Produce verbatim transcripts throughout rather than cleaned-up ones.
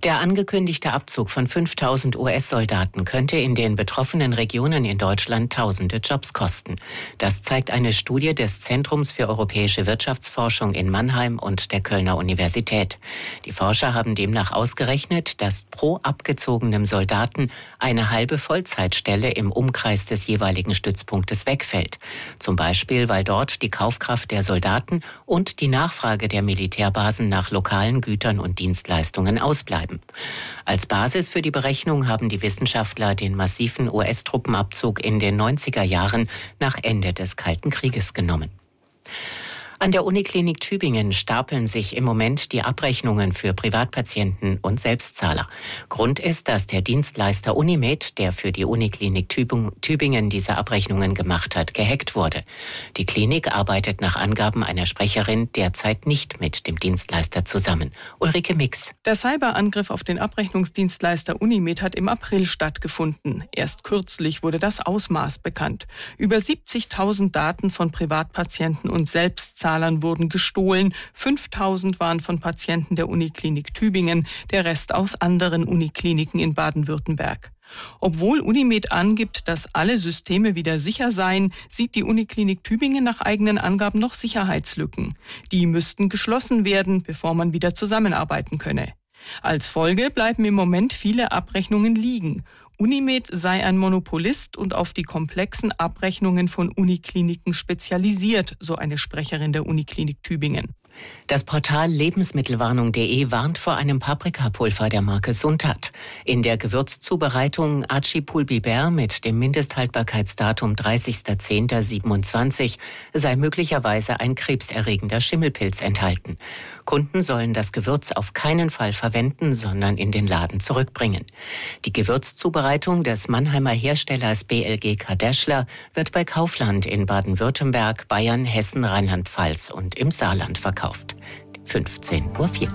Der angekündigte Abzug von fünftausend U S-Soldaten könnte in den betroffenen Regionen in Deutschland tausende Jobs kosten. Das zeigt eine Studie des Zentrums für europäische Wirtschaftsforschung in Mannheim und der Kölner Universität. Die Forscher haben demnach ausgerechnet, dass pro abgezogenem Soldaten eine halbe Vollzeitstelle im Umkreis des jeweiligen Stützpunktes wegfällt. Zum Beispiel, weil dort die Kaufkraft der Soldaten und die Nachfrage der Militärbasen nach lokalen Gütern und Dienstleistungen ausbleiben. Als Basis für die Berechnung haben die Wissenschaftler den massiven U S-Truppenabzug in den neunziger Jahren nach Ende des Kalten Krieges genommen. An der Uniklinik Tübingen stapeln sich im Moment die Abrechnungen für Privatpatienten und Selbstzahler. Grund ist, dass der Dienstleister Unimed, der für die Uniklinik Tübingen diese Abrechnungen gemacht hat, gehackt wurde. Die Klinik arbeitet nach Angaben einer Sprecherin derzeit nicht mit dem Dienstleister zusammen. Ulrike Mix. Der Cyberangriff auf den Abrechnungsdienstleister Unimed hat im April stattgefunden. Erst kürzlich wurde das Ausmaß bekannt. Über siebzigtausend Daten von Privatpatienten und Selbstzahlern wurden gestohlen. fünftausend waren von Patienten der Uniklinik Tübingen, der Rest aus anderen Unikliniken in Baden-Württemberg. Obwohl Unimed angibt, dass alle Systeme wieder sicher seien, sieht die Uniklinik Tübingen nach eigenen Angaben noch Sicherheitslücken. Die müssten geschlossen werden, bevor man wieder zusammenarbeiten könne. Als Folge bleiben im Moment viele Abrechnungen liegen. Unimed sei ein Monopolist und auf die komplexen Abrechnungen von Unikliniken spezialisiert, so eine Sprecherin der Uniklinik Tübingen. Das Portal lebensmittelwarnung punkt de warnt vor einem Paprikapulver der Marke Suntat. In der Gewürzzubereitung Acipul Biber mit dem Mindesthaltbarkeitsdatum dreißigster zehnter siebenundzwanzig sei möglicherweise ein krebserregender Schimmelpilz enthalten. Kunden sollen das Gewürz auf keinen Fall verwenden, sondern in den Laden zurückbringen. Die Gewürzzubereitung des Mannheimer Herstellers B L G Kardäschler wird bei Kaufland in Baden-Württemberg, Bayern, Hessen, Rheinland-Pfalz und im Saarland verkauft. fünfzehn Uhr vier.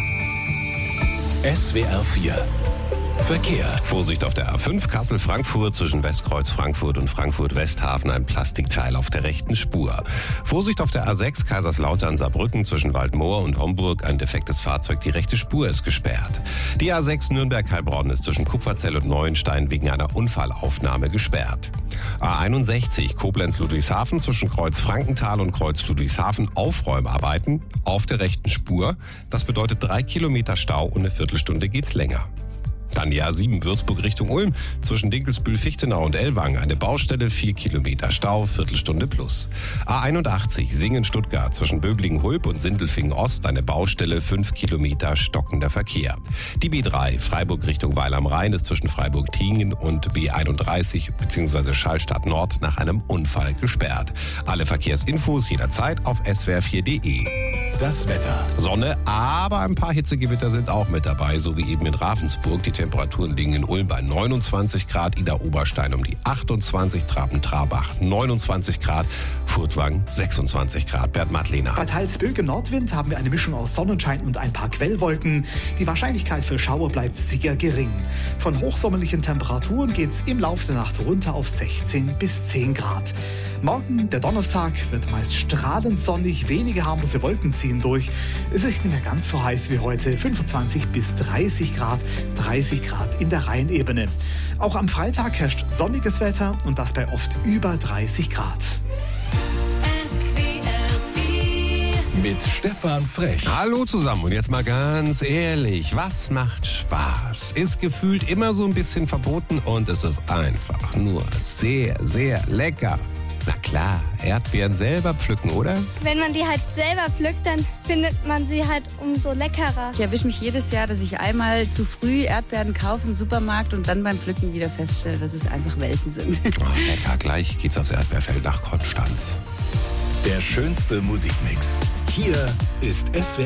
S W R vier Verkehr. Vorsicht auf der A fünf Kassel-Frankfurt zwischen Westkreuz Frankfurt und Frankfurt-Westhafen ein Plastikteil auf der rechten Spur. Vorsicht auf der A sechs Kaiserslautern-Saarbrücken zwischen Waldmoor und Homburg ein defektes Fahrzeug, die rechte Spur ist gesperrt. Die A sechs Nürnberg-Heilbronn ist zwischen Kupferzell und Neuenstein wegen einer Unfallaufnahme gesperrt. A einundsechzig Koblenz-Ludwigshafen zwischen Kreuz-Frankenthal und Kreuz-Ludwigshafen Aufräumarbeiten auf der rechten Spur. Das bedeutet drei Kilometer Stau und eine Viertelstunde geht's länger. Dann die A sieben Würzburg Richtung Ulm, zwischen Dinkelsbühl, Fichtenau und Ellwangen eine Baustelle, vier Kilometer Stau, Viertelstunde plus. A einundachtzig Singen-Stuttgart, zwischen Böblingen-Hulb und Sindelfingen-Ost eine Baustelle, fünf Kilometer stockender Verkehr. Die B drei Freiburg Richtung Weil am Rhein ist zwischen Freiburg-Tingen und B einunddreißig bzw. Schallstadt Nord nach einem Unfall gesperrt. Alle Verkehrsinfos jederzeit auf s w r vier punkt de. Das Wetter. Sonne, aber ein paar Hitzegewitter sind auch mit dabei, so wie eben in Ravensburg. Die Temperaturen liegen in Ulm bei neunundzwanzig Grad, Ida-Oberstein um die achtundzwanzig, Traben-Trarbach neunundzwanzig Grad, Furtwangen sechsundzwanzig Grad. Bert Madlener. Bei teils böigem Nordwind haben wir eine Mischung aus Sonnenschein und ein paar Quellwolken. Die Wahrscheinlichkeit für Schauer bleibt sehr gering. Von hochsommerlichen Temperaturen geht es im Laufe der Nacht runter auf sechzehn bis zehn Grad. Morgen, der Donnerstag, wird meist strahlend sonnig, wenige harmlose Wolken ziehen durch. Es ist nicht mehr ganz so heiß wie heute, fünfundzwanzig bis dreißig Grad, dreißig Grad in der Rheinebene. Auch am Freitag herrscht sonniges Wetter und das bei oft über dreißig Grad. Mit Stefan Frech. Hallo zusammen und jetzt mal ganz ehrlich, was macht Spaß? Ist gefühlt immer so ein bisschen verboten und es ist einfach nur sehr, sehr lecker. Na klar, Erdbeeren selber pflücken, oder? Wenn man die halt selber pflückt, dann findet man sie halt umso leckerer. Ich erwische mich jedes Jahr, dass ich einmal zu früh Erdbeeren kaufe im Supermarkt und dann beim Pflücken wieder feststelle, dass es einfach Welten sind. Oh, lecker, gleich geht's aufs Erdbeerfeld nach Konstanz. Der schönste Musikmix. Hier ist S W R